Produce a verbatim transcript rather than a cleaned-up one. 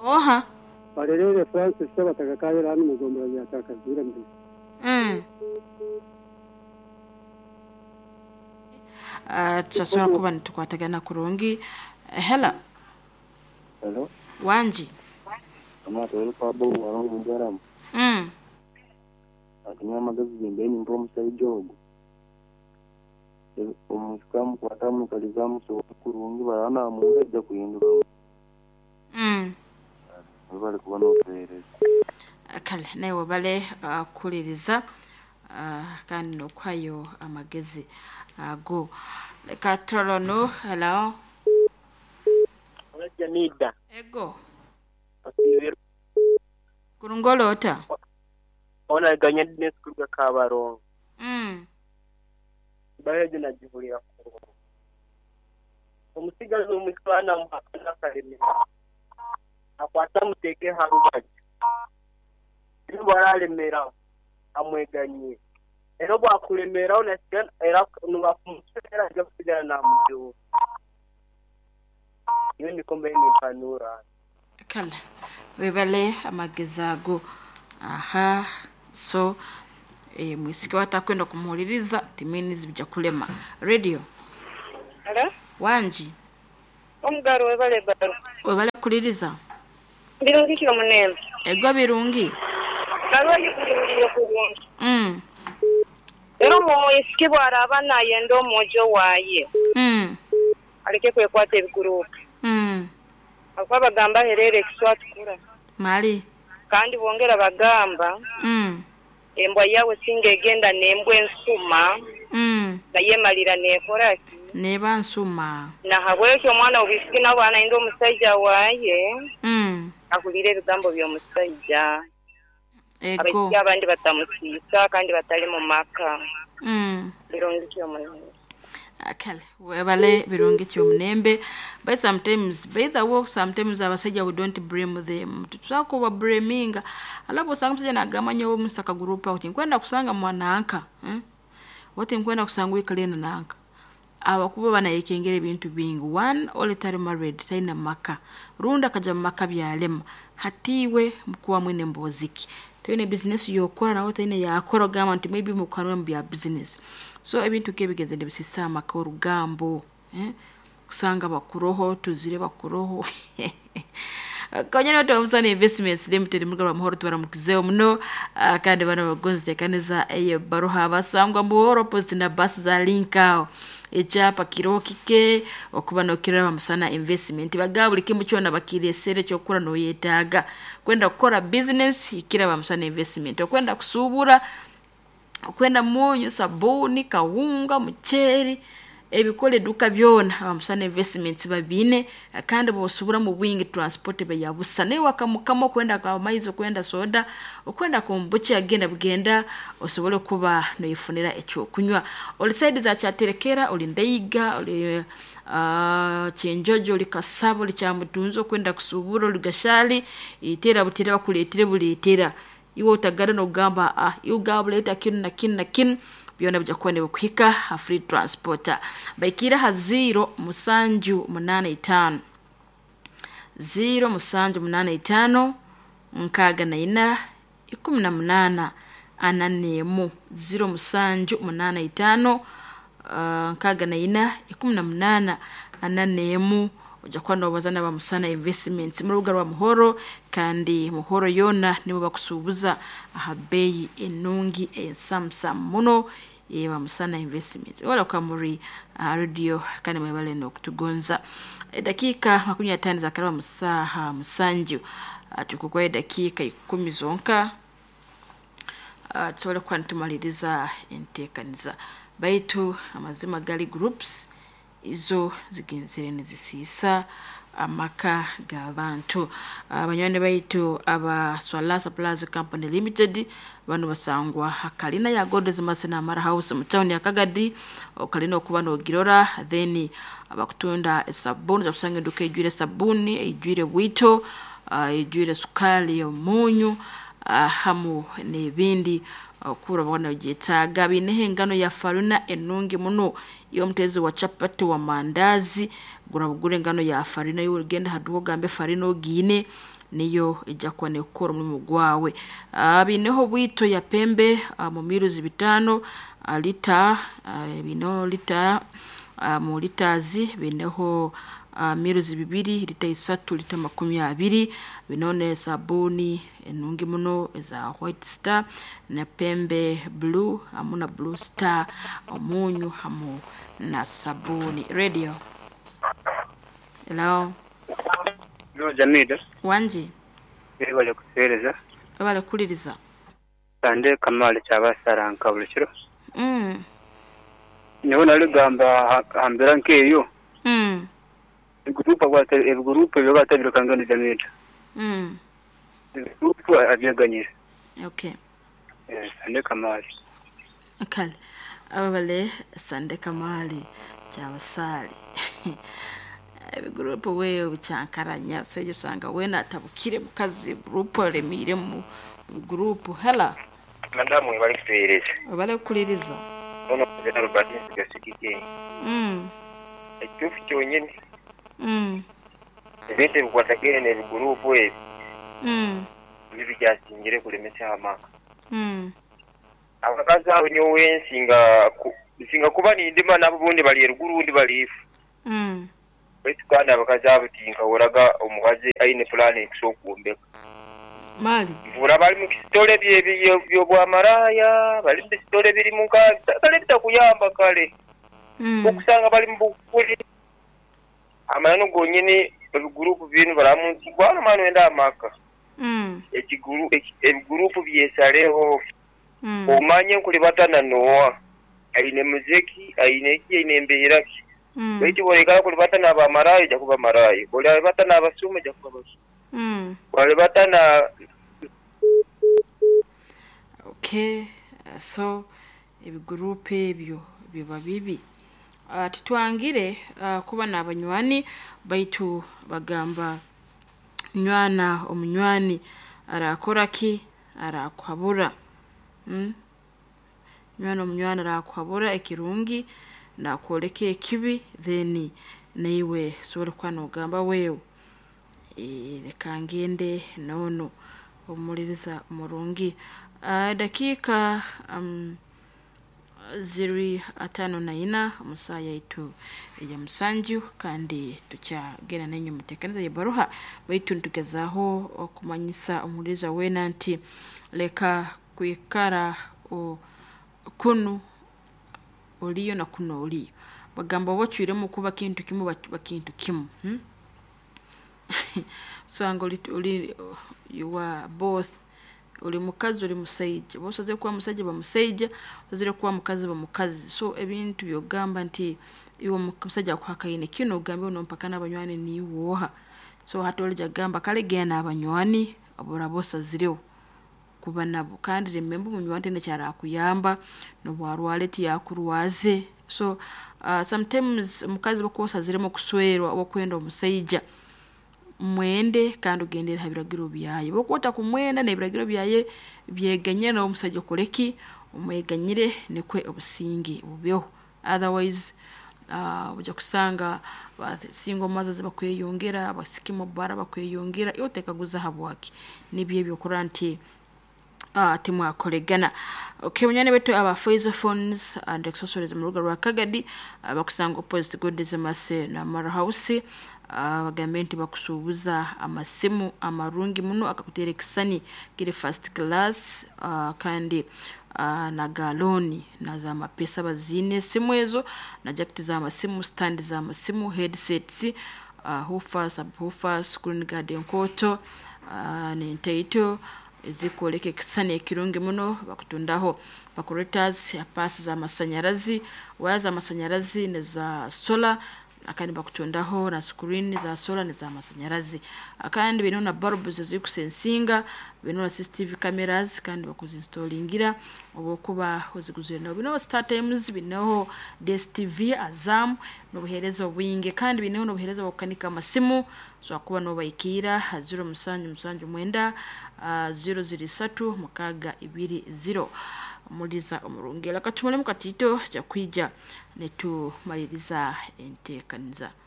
Oha. Barerere Francis batakakabira hano mugombera byakakazira mbi. Mm. Ah, tsasora kuba nitukwatagana kurungi. Hello. Hello. Wanji. Ama tole pabo warongo ngaram. Mm. Atinya magazi zimbeni mpomu sai jogo. Omuskamu kwatamu kalizamu so kurungi barana muweja kuhinduka. Mm. Bale kubona opereza. Kale nawe bale kuliriza kandi nokwayo amagezi ago. Leka tolono hello. Oja nida. Ego. Asibiru. Kurungolota. Ona ganya dines kuga kabarongo. Mm. Bayeje najivulira ko. Omusigazo omukwana muhakana kalemi. Akwata muteke harubaje. Ndi baralemera amweganye. Ero bwakulemera onasigan era nuba kumusera ajya kusigana na mujyo. Iyo ni kombe ni panura. Kala webale amagezago. Aha so eh mwisiki watakwenda kumuhuliriza timini zibija kulema radio. Ala Wanji. Omugaro webale baro. Webale kuliriza. Birungi kilo munene. Ego birungi. Kalo yikuliriye kurungi. Mm. Ero momo isiki bwarabana yendo mojo waye. Mm. Alike kwekwata ebiguruka. Mm. Akwa bagamba herere kiswatukura. Mali. Kandi bongera bagamba. Mm. Embwa yawe singegenda nembwe nsuma. Mm. Nayemalira nekoraki. Neba nsuma. Na habweke omwana obisiki nabana indo musajja waye. Mm. Akulire ebigambo by'omusajja. Ego. Abasajja abandi batamusisa kandi batali mu maka. Mm. Birungi kyomunene. Akale webale birungi kyomunembe but sometimes by the work sometimes abasajja we don't blame them tutako wa blaminga alapo sanga msajja nagamanya wo mustaka group out nkwenda kusanga mwananka hmm? Wote nkwenda kusanga wikalena nanka abakuba bana yekengere bintu bingi one olitari married taina maka runda kaja maka byalema hatiwe mkuwa mwene mboziki toine business yokora na wote ine yakora gama nti maybe mukanwa mbya business so ebintu kebigeze ndebisisa maka urugambo eh kusanga bakuroho tuzire bakuroho kanyana to Musana Investments Limited mugaba muhoro tubara mukizeo muno uh, kandi bana bagonzi tekaneza eye baruha basangwa muhoro post na bus za linkao echapa kirokike okubano kiraba Musana Investment bagabuli kimuchona bakire sere cyokura no yetaga kwenda gukora business ikiraba Musana Investment okwenda kusubura okwenda munyu sabuni kawunga mucheri ebikole duka byona abamusana investments babine kandi bosubura mu bwingi transport be yabusane wakamukamo kwenda kwa maizo kwenda soda okwenda kumbuchi agenda bugenda osobole kuba no yifunira echo kunywa oli side za chaterekera oli ndeiga oli uh, chenjojo oli kasabo li chamutunzo kwenda kusubura oli gashali itera butira bakuletire buletera iwo tagara no gamba ah iwo gabuleta kin na kin na kin byona bijja kwene bukwika free transporter baikira ha zero musanju munane itano zero musanju munane itano nkaga na ina ikumi na munana ananemu zero musanju munane itano uh, nkaga na ina ikumi na munana ananemu ujja kwano bazana ba Musana Investments mu ruga rwa muhoro kandi muhoro yona nibo bakusubuza ahabeyi enungi ensamsa muno eba Musana Investments wala kwa muri uh, radio kandi mwebale no kutugonza e, dakika makumi atano za karaba musaha musanju uh, tukukwa dakika ikumi zonka uh, tsole kwantumaliriza entekaniza baitu amazima gali groups izo zigenzere nezisisa amaka gabantu abanywane baitu aba Swalasa Plaza Company Limited bano basangwa hakalina ya Godes Masena Mara House mu town ya Kagadi okalina okuba no girora then abakutunda sabuni zakusanga duke ijwire sabuni ijwire wito ijwire sukali omunyu hamu nebindi okura bwana jetaga binehe ngano ya farina enungi muno iyo mtezi wa chapati wa mandazi gurabugure ngano ya farina yo genda haduho gambe farina ogine niyo ijja kuba nekukora omulimu gwawe. Uh, bineho bwito ya pembe uh, mu miruzi bitano uh, lita uh, bino lita uh, mu litazi bineho uh, miruzi bibiri lita isatu lita makumi abiri binone sabuni enungi muno eza White Star na pembe blue amuna Blue Star omunyu hamu na sabuni. Radio. Hello. Hello Jamida. Wanji. Ebale kusereza. Ebale kuliriza. Sande Kamali cyabasara nkabulishiro. Mm. Niho naligamba hambera nkeyo. Mm. Igrupa gwate egrupa yo gatabira kangana Jamida. Mm. Igrupa abyaganye. Okay. Eh Sande Kamali. Akale. Abale Sande Kamali cyabasari. Group wewe bucyankaranya sejo sanga we natabukire mukazi group remire mu group. Hela Madamu bari kutereza bale kuliriza ono kugena rubati gasikike mm ekifu cyonyine mm ebete bwatakene ne group we mm bibi byasingire kulemesa amaka mm abakazi abo nyowe singa singa kuba ni ndima nabo bundi bali erugurundi balifu mm Wetu kandi abakazi abo tinga oraga omukazi aine plan ekisokumbeka mali vura bali mu kitole bye byo bwa maraya bali mu kitole biri mu kazi kale bitakuyamba kale mm okusanga bali mu bukuli amano gonyene group binu baramu bwana mano enda amaka mm ekiguru ekigroup byesaleho mm omanye kuli batana noa aine muziki aine ki aine mbiraki mm Wetu wale kala kuli batana aba marayi jakuba marayi wale batana abasume jakuba basume mm wale batana. Okay, so ebi group ebyo biba bibi. Uh, titwangire uh, kuba nabanywani baitu bagamba nywana omunywani arakora ki arakwabura. Mm? Nywana omunywani arakwabura ekirungi na koleke ekibi then naiwe sobora kwana ogamba wewe e reka ngende nono omuliriza omurungi. Uh, dakika um, ziri atano na ina musaya itu ya musanju kandi tukyagera nenyo mutekaneza yebaruha baitu ntugezaho okumanyisa omuliriza wena nti leka kwikara o kunu oliyo na kuno oliyo bagamba wachwire mu kuba kintu kimu bakintu kimu hmm? So angoli oli you are both uli mukazi uli musaija bosaze kuba musaija ba musaija bazire kuba mukazi ba mukazi. So ebintu byogamba nti iwo musaija kwakaine kino gambe no mpaka nabanywani ni woha. So hatole jagamba kale gena abanywani abura bosa zirewo kuba nabo kandi remember munywante ne cyara kuyamba no bwarwaleti yakurwaze. So uh, sometimes mukazi bakosa ziremo kuswerwa okwenda omusaija mwende kandi ugendera habiragiro byaye bokota kumwenda ne biragiro byaye byeganye na omusaija koleki umweganyire nekwe obusingi bubyo. Otherwise uh, uja kusanga singo maza zibakweyongera abasikimo bara bakweyongera yotekaguza habwaki nibye byo kuranti ah timwa kolegana. Okay, munyane beto aba Pfizer phones and accessories mu ruga rwa Kagadi abakusanga opposite Goodies Mase na Mara House. Abagamenti bakusubuza amasimu amarungi muno akakutera kisani kiri first class uh, kandi uh, na galoni na za mapesa bazine simu ezo na jacket za amasimu stand za amasimu headsets uh, hoofers subwoofers screen guard enkoto uh, ne ntaito zikoleke kisane kirungi muno bakutundaho bakuretas ya pasi za masanyarazi waza masanyarazi ne za solar akandi bakutundaho na screen za solar ne za masanyarazi akandi bino na bulbs zikusensinga bino na C C T V cameras kandi bakuzinstallingira obokuba oziguzuye no bino Star Times bino D S T V Azam no buherezo bwinge kandi bino no buherezo bokanika amasimu so akuba no bayikira zero musanju musanju mwenda uh, zero zero three mukaga ibiri zero muliza omurungela katumule mukatito kya kwija netu maliriza entekaniza.